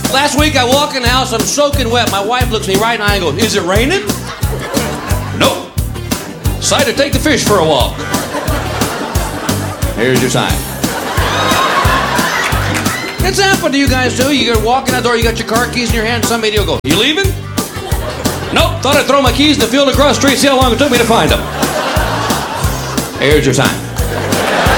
Last week I walk in the house, I'm soaking wet. My wife looks me right in the eye and goes, "Is it raining?" "Nope. Decided to take the fish for a walk." Here's your sign. It's happened to you guys too. You're walking out the door, you got your car keys in your hand, somebody will go, "You leaving?" "Nope. Thought I'd throw my keys in the field across the street, see how long it took me to find them." Here's your sign.